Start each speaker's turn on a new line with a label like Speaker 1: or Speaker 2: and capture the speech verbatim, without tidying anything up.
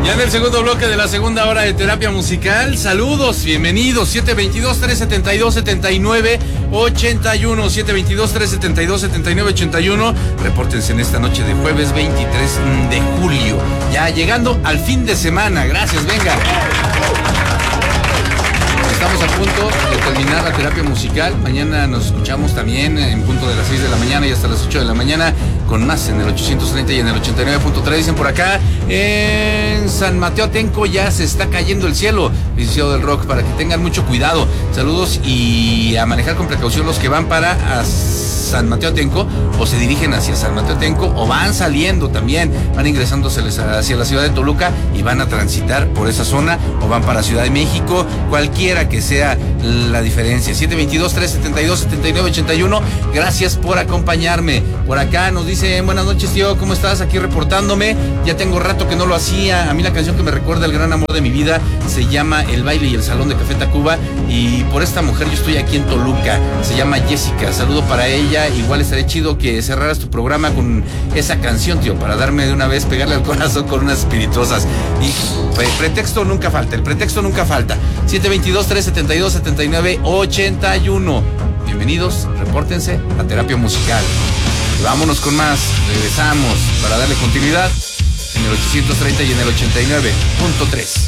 Speaker 1: Ya en el segundo bloque de la segunda hora de terapia musical, saludos, bienvenidos, siete dos dos, tres siete dos, siete nueve ocho uno, siete dos dos, tres siete dos, siete nueve ocho uno, repórtense en esta noche de jueves veintitrés de julio, ya llegando al fin de semana, gracias, venga. Estamos a punto de terminar la terapia musical. Mañana nos escuchamos también en punto de las seis de la mañana y hasta las ocho de la mañana con más en el ochocientos treinta y en el ochenta y nueve punto tres. Dicen por acá, en San Mateo Atenco ya se está cayendo el cielo. Licenciado del Rock, para que tengan mucho cuidado. Saludos y a manejar con precaución los que van para a San Mateo Atenco o se dirigen hacia San Mateo Atenco o van saliendo también, van ingresando hacia la ciudad de Toluca y van a transitar por esa zona o van para Ciudad de México, cualquiera que sea la diferencia. siete dos dos, tres siete dos, siete nueve ocho uno, gracias por acompañarme. Por acá nos dice, buenas noches tío, ¿cómo estás? Aquí reportándome, ya tengo rato que no lo hacía. A mí la canción que me recuerda el gran amor de mi vida se llama El Baile y el Salón de Café Tacuba, y por esta mujer yo estoy aquí en Toluca, se llama Jessica, saludo para ella. Igual estaría chido que cerraras tu programa con esa canción, tío, para darme de una vez, pegarle al corazón con unas espirituosas. Y pues, pretexto nunca falta, el pretexto nunca falta. siete dos dos, tres siete dos, siete nueve ocho uno. Bienvenidos, repórtense a terapia musical. Y vámonos con más, regresamos para darle continuidad en el ochocientos treinta y en el ochenta y nueve punto tres.